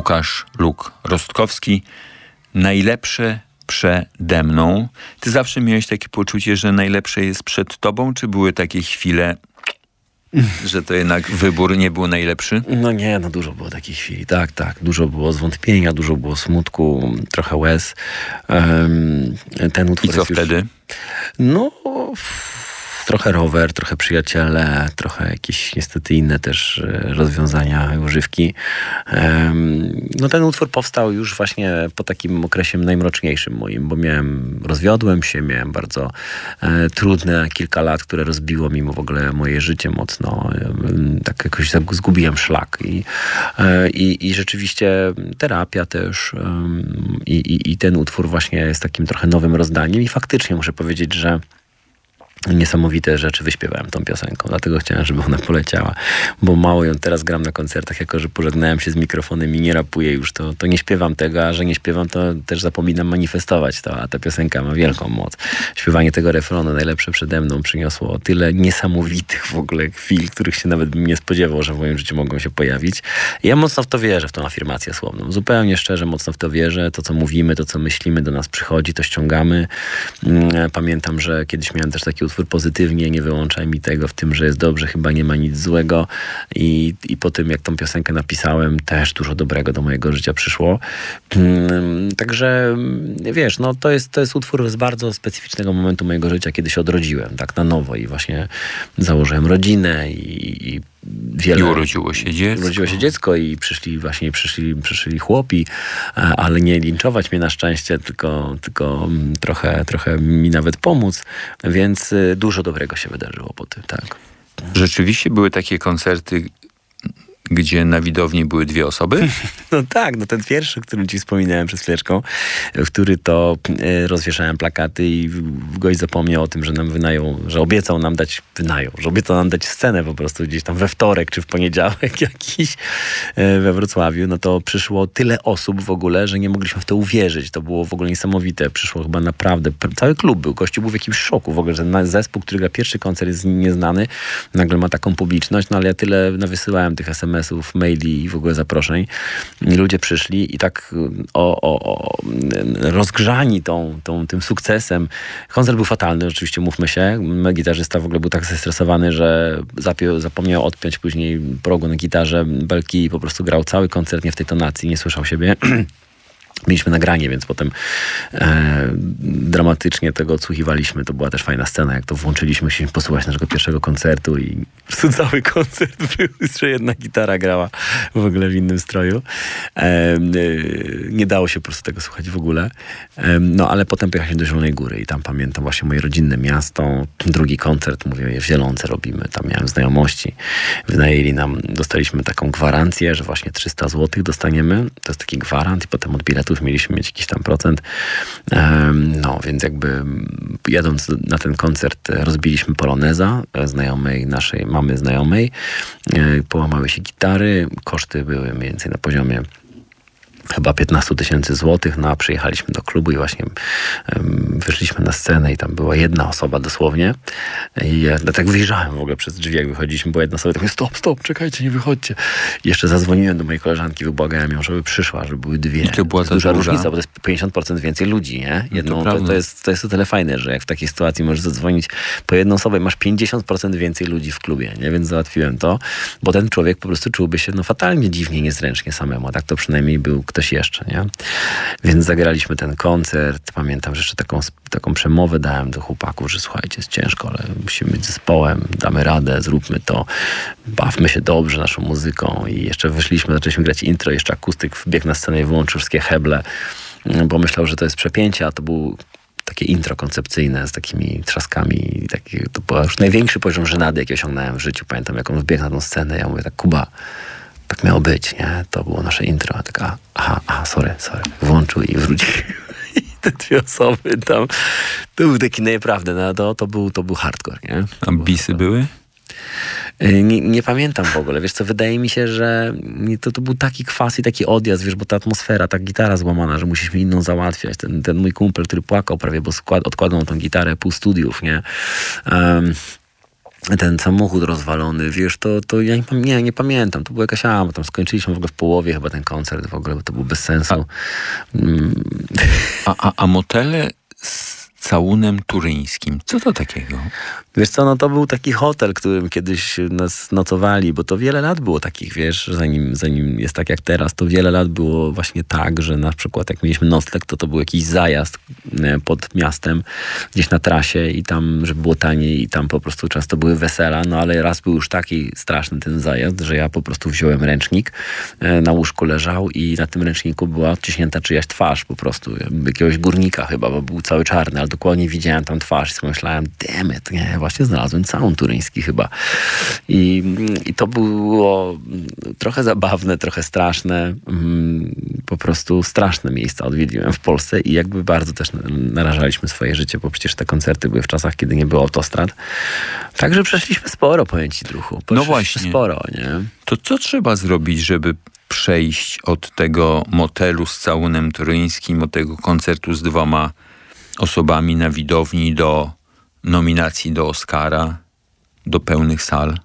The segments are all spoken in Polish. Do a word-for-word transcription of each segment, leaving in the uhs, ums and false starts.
Łukasz Luk Rostkowski. Najlepsze przede mną. Ty zawsze miałeś takie poczucie, że najlepsze jest przed tobą, czy były takie chwile, że to jednak wybór nie był najlepszy? No nie, no dużo było takich chwili. Tak, tak. Dużo było zwątpienia, dużo było smutku, trochę łez. Um, ten utwór I co jest już... wtedy? No... Trochę rower, trochę przyjaciele, trochę jakieś niestety inne też rozwiązania, używki. No ten utwór powstał już właśnie po takim okresie najmroczniejszym moim, bo miałem, rozwiodłem się, miałem bardzo e, trudne kilka lat, które rozbiło mi w ogóle moje życie mocno. Tak jakoś zgubiłem szlak. I, e, i, i rzeczywiście terapia też um, i, i, i ten utwór właśnie jest takim trochę nowym rozdaniem i faktycznie muszę powiedzieć, że niesamowite rzeczy wyśpiewałem tą piosenką, dlatego chciałem, żeby ona poleciała, bo mało ją teraz gram na koncertach, jako że pożegnałem się z mikrofonem i nie rapuję już, to, to nie śpiewam tego, a że nie śpiewam, to też zapominam manifestować to, a ta piosenka ma wielką moc. Śpiewanie tego refrenu najlepsze przede mną przyniosło tyle niesamowitych w ogóle chwil, których się nawet bym nie spodziewał, że w moim życiu mogą się pojawić. I ja mocno w to wierzę, w tą afirmację słowną. Zupełnie szczerze, mocno w to wierzę. To, co mówimy, to, co myślimy, do nas przychodzi, to ściągamy. Pamiętam, że kiedyś miałem też taki utwór pozytywnie, nie wyłączaj mi tego w tym, że jest dobrze, chyba nie ma nic złego i, i po tym, jak tą piosenkę napisałem, też dużo dobrego do mojego życia przyszło. Także wiesz, no to jest, to jest utwór z bardzo specyficznego momentu mojego życia, kiedy się odrodziłem, tak na nowo i właśnie założyłem rodzinę i, i wiele... I urodziło się dziecko. Urodziło się dziecko i przyszli właśnie, przyszli, przyszli chłopi, ale nie linczować mnie na szczęście, tylko, tylko trochę, trochę mi nawet pomóc, więc dużo dobrego się wydarzyło po tym, tak. Rzeczywiście były takie koncerty, gdzie na widowni były dwie osoby? No tak, no ten pierwszy, o którym ci wspominałem przed chwileczką, w który to e, rozwieszałem plakaty i gość zapomniał o tym, że nam wynajął, że obiecał nam dać, wynajął, że obiecał nam dać scenę po prostu gdzieś tam we wtorek czy w poniedziałek jakiś e, we Wrocławiu. No to przyszło tyle osób w ogóle, że nie mogliśmy w to uwierzyć. To było w ogóle niesamowite. Przyszło chyba naprawdę, cały klub był, gościu był w jakimś szoku w ogóle, że zespół, który gra pierwszy koncert jest nieznany, nagle ma taką publiczność, no ale ja tyle nawysyłałem tych es em esów, maili i w ogóle zaproszeń. I ludzie przyszli i tak o, o, o, rozgrzani tą, tą, tym sukcesem. Koncert był fatalny, oczywiście, mówmy się. Gitarzysta w ogóle był tak zestresowany, że zapiął, zapomniał odpiąć później progu na gitarze belki i po prostu grał cały koncert nie w tej tonacji, nie słyszał siebie. Mieliśmy nagranie, więc potem e, dramatycznie tego odsłuchiwaliśmy. To była też fajna scena, jak to włączyliśmy, chcieliśmy posłuchać naszego pierwszego koncertu i po prostu cały koncert był, że jedna gitara grała w ogóle w innym stroju. E, e, nie dało się po prostu tego słuchać w ogóle. E, no ale potem pojechaliśmy do Zielonej Góry i tam pamiętam właśnie moje rodzinne miasto. Drugi koncert, mówię, w Zielonce robimy. Tam miałem znajomości. Wynajęli nam, dostaliśmy taką gwarancję, że właśnie trzysta złotych dostaniemy. To jest taki gwarant i potem od biletu mieliśmy mieć jakiś tam procent. No, więc jakby jadąc na ten koncert rozbiliśmy poloneza znajomej, naszej mamy znajomej. Połamały się gitary. Koszty były mniej więcej na poziomie chyba piętnaście tysięcy złotych, no a przyjechaliśmy do klubu i właśnie um, wyszliśmy na scenę i tam była jedna osoba dosłownie i ja tak wyjrzałem w ogóle przez drzwi, jak wychodziliśmy, była jedna osoba i tak mówię, stop, stop, czekajcie, nie wychodźcie. I jeszcze zadzwoniłem do mojej koleżanki, wybłagałem ją, żeby przyszła, żeby były dwie. I to była to jest duża duża różnica, bo to jest pięćdziesiąt procent więcej ludzi, nie? Jedną, to, to, to, jest, to jest o tyle fajne, że jak w takiej sytuacji możesz zadzwonić po jedną osobę i masz pięćdziesiąt procent więcej ludzi w klubie, nie? Więc załatwiłem to, bo ten człowiek po prostu czułby się no fatalnie, dziwnie, niezręcznie samemu, a tak to przynajmniej był ktoś jeszcze, nie? Więc zagraliśmy ten koncert. Pamiętam, że jeszcze taką, taką przemowę dałem do chłopaków, że słuchajcie, jest ciężko, ale musimy być zespołem, damy radę, zróbmy to, bawmy się dobrze naszą muzyką i jeszcze wyszliśmy, zaczęliśmy grać intro, jeszcze akustyk wbiegł na scenę i wyłączył wszystkie heble, bo myślał, że to jest przepięcie, a to był takie intro koncepcyjne z takimi trzaskami. I taki, to był już największy poziom żenady, jaki osiągnąłem w życiu. Pamiętam, jak on wbiegł na tą scenę, ja mówię tak, Kuba, tak miało być, nie? To było nasze intro. A tak, a, aha, aha, sorry, sorry. Włączył i wrócił. I te dwie osoby tam. To był taki naprawdę, no, to, to, był, to był hardcore, nie? A bisy były? Nie, nie pamiętam w ogóle. Wiesz co, wydaje mi się, że to, to był taki kwas i taki odjazd, wiesz, bo ta atmosfera, ta gitara złamana, że musieliśmy inną załatwiać. Ten, ten mój kumpel, który płakał prawie, bo skład, odkładał tą gitarę pół studiów, nie? Um, ten samochód rozwalony, wiesz, to, to ja nie, nie, nie pamiętam, to była jakaś ama, tam skończyliśmy w ogóle w połowie chyba ten koncert w ogóle, bo to był bez sensu. A, a, a motele z całunem turyńskim, co to takiego? Wiesz co, no to był taki hotel, którym kiedyś nas nocowali, bo to wiele lat było takich, wiesz, zanim, zanim jest tak jak teraz, to wiele lat było właśnie tak, że na przykład jak mieliśmy nocleg, to to był jakiś zajazd pod miastem, gdzieś na trasie i tam, że było taniej i tam po prostu często były wesela, no ale raz był już taki straszny ten zajazd, że ja po prostu wziąłem ręcznik, na łóżku leżał i na tym ręczniku była odciśnięta czyjaś twarz po prostu, jakiegoś górnika chyba, bo był cały czarny, ale dokładnie widziałem tam twarz i sobie myślałem, damn it, nie, właśnie znalazłem całun turyński chyba. I, I to było trochę zabawne, trochę straszne. Po prostu straszne miejsca odwiedziłem w Polsce i jakby bardzo też narażaliśmy swoje życie, bo przecież te koncerty były w czasach, kiedy nie było autostrad. Także przeszliśmy sporo pojęci druhu. No właśnie. Sporo, nie? To co trzeba zrobić, żeby przejść od tego motelu z całunem turyńskim, od tego koncertu z dwoma osobami na widowni do nominacji do Oscara, do pełnych sal?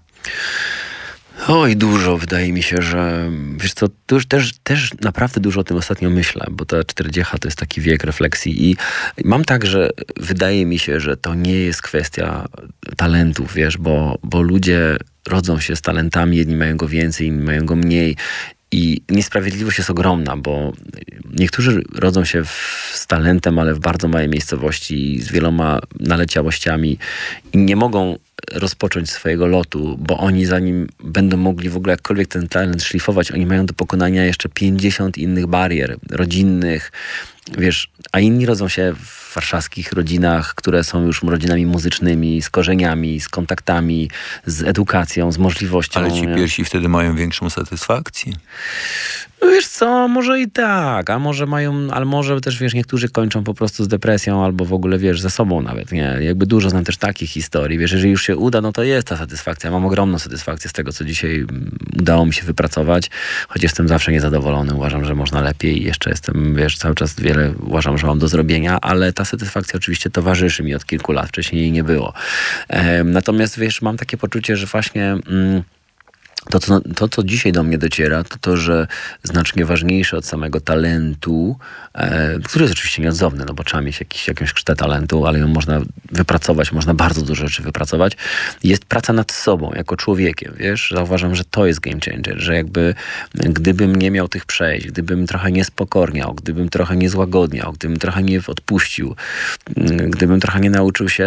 Oj, dużo. Wydaje mi się, że wiesz co, to już też, też naprawdę dużo o tym ostatnio myślę, bo ta czterdziestka to jest taki wiek refleksji i mam tak, że wydaje mi się, że to nie jest kwestia talentów, wiesz, bo, bo ludzie rodzą się z talentami, jedni mają go więcej, inni mają go mniej. I niesprawiedliwość jest ogromna, bo niektórzy rodzą się w, z talentem, ale w bardzo małej miejscowości, z wieloma naleciałościami i nie mogą rozpocząć swojego lotu, bo oni zanim będą mogli w ogóle jakkolwiek ten talent szlifować, oni mają do pokonania jeszcze pięćdziesiąt innych barier rodzinnych, wiesz, a inni rodzą się w warszawskich rodzinach, które są już rodzinami muzycznymi, z korzeniami, z kontaktami, z edukacją, z możliwością. Ale ci nie? pierwsi wtedy mają większą satysfakcję. No wiesz co, może i tak, a może mają, ale może też, wiesz, niektórzy kończą po prostu z depresją albo w ogóle, wiesz, ze sobą nawet, nie? Jakby dużo znam też takich historii, wiesz, jeżeli już się uda, no to jest ta satysfakcja. Mam ogromną satysfakcję z tego, co dzisiaj udało mi się wypracować, choć jestem zawsze niezadowolony, uważam, że można lepiej i jeszcze jestem, wiesz, cały czas wiele uważam, że mam do zrobienia, ale ta satysfakcja oczywiście towarzyszy mi od kilku lat, wcześniej jej nie było. Ehm, natomiast, wiesz, mam takie poczucie, że właśnie... Mm, To, to, to, co dzisiaj do mnie dociera, to to, że znacznie ważniejsze od samego talentu, e, który jest oczywiście nieodzowny, no bo trzeba mieć jakiś, jakąś kształt talentu, ale ją można wypracować, można bardzo dużo rzeczy wypracować, jest praca nad sobą, jako człowiekiem, wiesz? Zauważam, że to jest game changer, że jakby gdybym nie miał tych przejść, gdybym trochę nie spokorniał, gdybym trochę nie złagodniał, gdybym trochę nie odpuścił, gdybym trochę nie nauczył się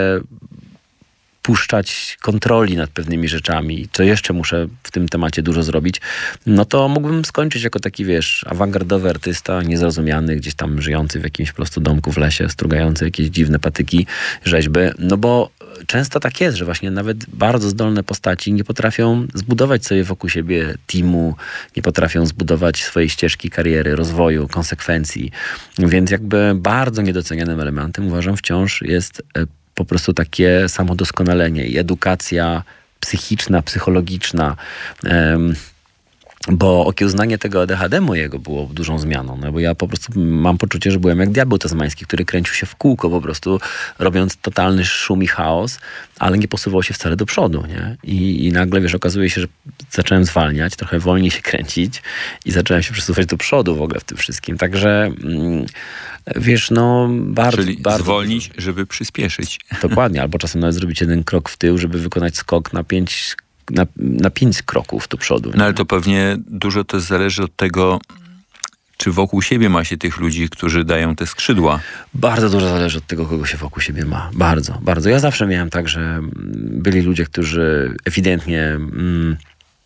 puszczać kontroli nad pewnymi rzeczami, co jeszcze muszę w tym temacie dużo zrobić, no to mógłbym skończyć jako taki, wiesz, awangardowy artysta, niezrozumiany, gdzieś tam żyjący w jakimś po prostu domku w lesie, strugający jakieś dziwne patyki, rzeźby, no bo często tak jest, że właśnie nawet bardzo zdolne postaci nie potrafią zbudować sobie wokół siebie teamu, nie potrafią zbudować swojej ścieżki kariery, rozwoju, konsekwencji, więc jakby bardzo niedocenianym elementem uważam wciąż jest po prostu takie samodoskonalenie i edukacja psychiczna, psychologiczna, um, bo okiełznanie tego A D H D mojego było dużą zmianą, no bo ja po prostu mam poczucie, że byłem jak diabeł tasmański, który kręcił się w kółko po prostu, robiąc totalny szum i chaos, ale nie posuwał się wcale do przodu, nie? I, i nagle, wiesz, okazuje się, że zacząłem zwalniać, trochę wolniej się kręcić i zacząłem się przesuwać do przodu w ogóle w tym wszystkim, także mm, wiesz, no bardzo... Czyli bardzo zwolnić, dużo. żeby przyspieszyć. Dokładnie, albo czasem nawet zrobić jeden krok w tył, żeby wykonać skok na pięć Na, na pięć kroków do przodu. No ale to pewnie dużo też zależy od tego, czy wokół siebie ma się tych ludzi, którzy dają te skrzydła. Bardzo dużo zależy od tego, kogo się wokół siebie ma. Bardzo, bardzo. Ja zawsze miałem tak, że byli ludzie, którzy ewidentnie mm,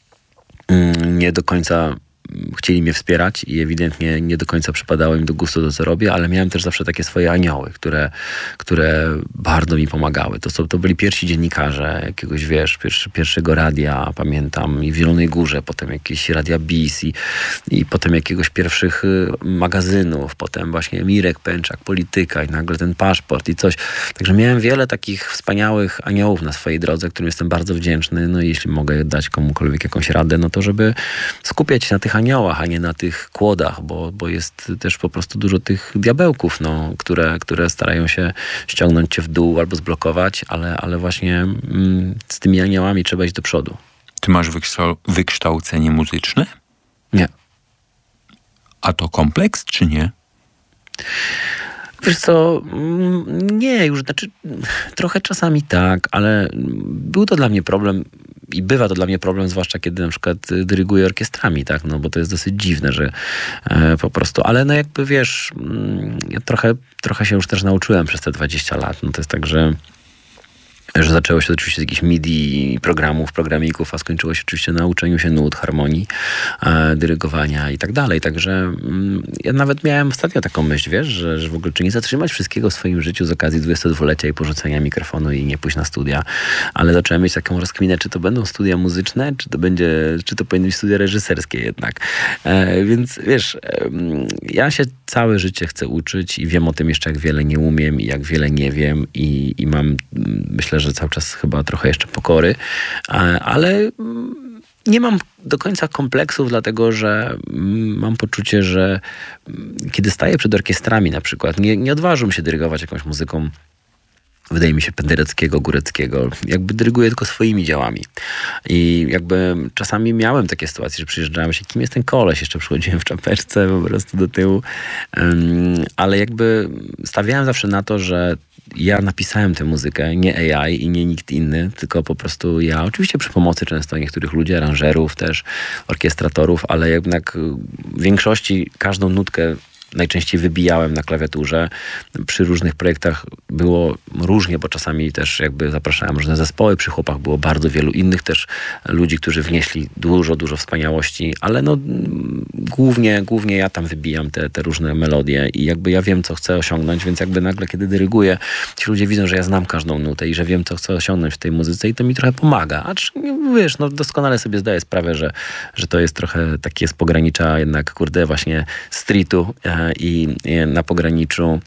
mm, nie do końca chcieli mnie wspierać i ewidentnie nie do końca przypadało im do gustu to, co robię, ale miałem też zawsze takie swoje anioły, które, które bardzo mi pomagały. To, to byli pierwsi dziennikarze jakiegoś, wiesz, pierwszy, pierwszego radia, pamiętam, i w Zielonej Górze, potem jakieś radia BIS i, i potem jakiegoś pierwszych magazynów, potem właśnie Mirek Pęczak, Polityka i nagle ten paszport i coś. Także miałem wiele takich wspaniałych aniołów na swojej drodze, którym jestem bardzo wdzięczny. No i jeśli mogę dać komukolwiek jakąś radę, no to żeby skupiać się na tych aniołach, aniołach, a nie na tych kłodach, bo, bo jest też po prostu dużo tych diabełków, no, które, które starają się ściągnąć cię w dół albo zblokować, ale, ale właśnie mm, z tymi aniołami trzeba iść do przodu. Ty masz wykształ- wykształcenie muzyczne? Nie. A to kompleks, czy nie? Wiesz co, nie, już znaczy trochę czasami tak, ale był to dla mnie problem i bywa to dla mnie problem, zwłaszcza kiedy na przykład dyryguję orkiestrami, tak, no bo to jest dosyć dziwne, że e, po prostu, ale no jakby wiesz, ja trochę, trochę się już też nauczyłem przez te dwadzieścia lat, no to jest tak, że że zaczęło się oczywiście z jakichś MIDI programów, programików, a skończyło się oczywiście na uczeniu się nut, harmonii, e, dyrygowania i tak dalej. Także mm, ja nawet miałem ostatnio taką myśl, wiesz, że, że w ogóle czy nie zatrzymać wszystkiego w swoim życiu z okazji dwudziestodwulecia i porzucenia mikrofonu i nie pójść na studia. Ale zacząłem mieć taką rozkminę, czy to będą studia muzyczne, czy to będzie, czy to powinny być studia reżyserskie jednak. E, więc wiesz, e, ja się całe życie chcę uczyć i wiem o tym jeszcze, jak wiele nie umiem i jak wiele nie wiem i, i mam, myślę, że cały czas chyba trochę jeszcze pokory, ale nie mam do końca kompleksów, dlatego że mam poczucie, że kiedy staję przed orkiestrami na przykład, nie, nie odważam się dyrygować jakąś muzyką, wydaje mi się, Pendereckiego, Góreckiego. Jakby dyryguję tylko swoimi działami. I jakby czasami miałem takie sytuacje, że przyjeżdżałem się, kim jest ten koleś? Jeszcze przychodziłem w czapeczce po prostu do tyłu. Um, ale jakby stawiałem zawsze na to, że ja napisałem tę muzykę, nie A I i nie nikt inny, tylko po prostu ja, oczywiście przy pomocy często niektórych ludzi, aranżerów też, orkiestratorów, ale jednak w większości każdą nutkę najczęściej wybijałem na klawiaturze. Przy różnych projektach było różnie, bo czasami też jakby zapraszałem różne zespoły. Przy chłopach było bardzo wielu innych też ludzi, którzy wnieśli dużo, dużo wspaniałości, ale no głównie, głównie ja tam wybijam te, te różne melodie i jakby ja wiem, co chcę osiągnąć, więc jakby nagle, kiedy dyryguję, ci ludzie widzą, że ja znam każdą nutę i że wiem, co chcę osiągnąć w tej muzyce i to mi trochę pomaga. Acz wiesz, no doskonale sobie zdaję sprawę, że, że to jest trochę takie z pogranicza jednak, kurde, właśnie streetu i na pograniczu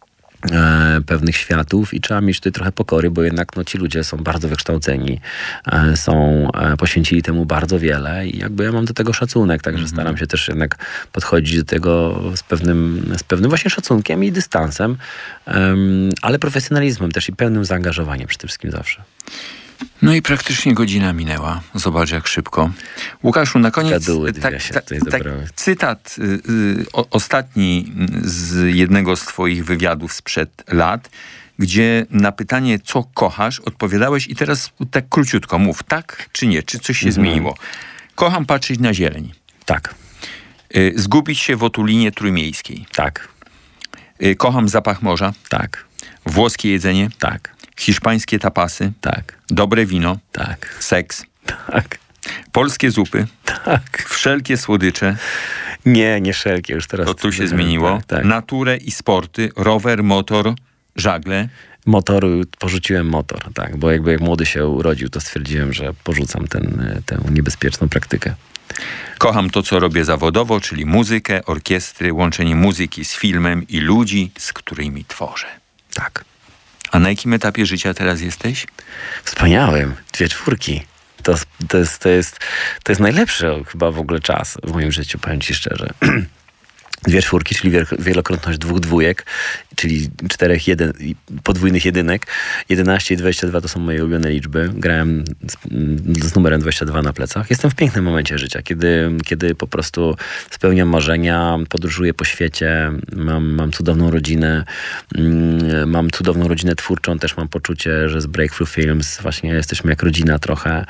e, pewnych światów i trzeba mieć tutaj trochę pokory, bo jednak no, ci ludzie są bardzo wykształceni, e, są, e, poświęcili temu bardzo wiele i jakby ja mam do tego szacunek, także mm-hmm. staram się też jednak podchodzić do tego z pewnym, z pewnym właśnie szacunkiem i dystansem, um, ale profesjonalizmem też i pełnym zaangażowaniem przede wszystkim zawsze. No i praktycznie godzina minęła. Zobacz, jak szybko. Łukaszu, na koniec Gaduły, tak, się tak, tutaj tak, cytat y, y, o, ostatni z jednego z twoich wywiadów sprzed lat, gdzie na pytanie, co kochasz, odpowiadałeś i teraz tak króciutko mów, tak czy nie, czy coś się mhm. zmieniło. Kocham patrzeć na zieleń. Tak. Y, zgubić się w otulinie trójmiejskiej. Tak. Y, kocham zapach morza. Tak. Włoskie jedzenie. Tak. Hiszpańskie tapasy. Tak. Dobre wino. Tak. Seks. Tak. Polskie zupy. Tak. Wszelkie słodycze. Nie, nie wszelkie. Już teraz. To tu się zmieniło. Tak, tak. Naturę i sporty. Rower, motor, żagle. Motor, porzuciłem motor, tak. Bo jakby jak młody się urodził, to stwierdziłem, że porzucam ten, tę niebezpieczną praktykę. Kocham to, co robię zawodowo, czyli muzykę, orkiestry, łączenie muzyki z filmem i ludzi, z którymi tworzę. Tak. A na jakim etapie życia teraz jesteś? Wspaniałym. Dwie czwórki. To, to, jest, to, jest, to jest najlepszy chyba w ogóle czas w moim życiu, powiem ci szczerze. Dwie czwórki, czyli wielokrotność dwóch dwójek, czyli czterech jeden, podwójnych jedynek. jedenaście i dwadzieścia dwa to są moje ulubione liczby. Grałem z, z numerem dwadzieścia dwa na plecach. Jestem w pięknym momencie życia, kiedy, kiedy po prostu spełniam marzenia, podróżuję po świecie, mam, mam cudowną rodzinę, mam cudowną rodzinę twórczą, też mam poczucie, że z Breakthrough Films właśnie jesteśmy jak rodzina trochę.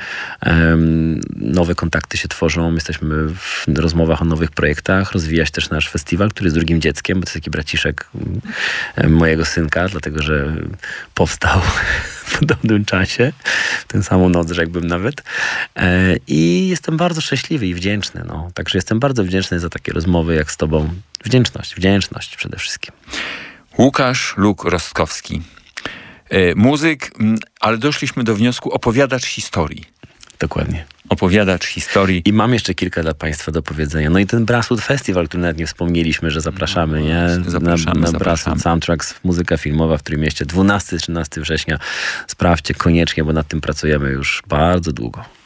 Nowe kontakty się tworzą, jesteśmy w rozmowach o nowych projektach, rozwija się też nasz festiwal, który jest drugim dzieckiem, bo to jest taki braciszek mojego synka, dlatego że powstał w podobnym czasie, w tę samą noc rzekłbym nawet. I jestem bardzo szczęśliwy i wdzięczny. No. Także jestem bardzo wdzięczny za takie rozmowy jak z tobą. Wdzięczność, wdzięczność przede wszystkim. Łukasz Luk-Rostkowski. Muzyk, ale doszliśmy do wniosku, opowiadacz historii. Dokładnie. Opowiadacz historii. I mam jeszcze kilka dla państwa do powiedzenia. No i ten Brasswood Festival, który nawet nie wspomnieliśmy, że zapraszamy, nie? Zapraszamy, na na Brasswood Soundtracks, muzyka filmowa w Trójmieście, dwunastego do trzynastego września. Sprawdźcie koniecznie, bo nad tym pracujemy już bardzo długo.